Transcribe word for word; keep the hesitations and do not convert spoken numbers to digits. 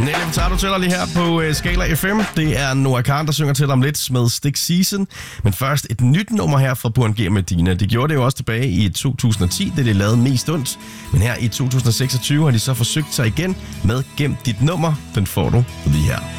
Nelly Furtado tæller lige her på uh, Skala F M. Det er Noah Kahan, der synger til om lidt med Stick Season. Men først et nyt nummer her fra Burhan G og Medina. De gjorde det jo også tilbage i to tusind og ti, da det lavede mest ondt. Men her i to tusind og seksogtyve har de så forsøgt sig igen med Gem dit nummer. Den får du lige her.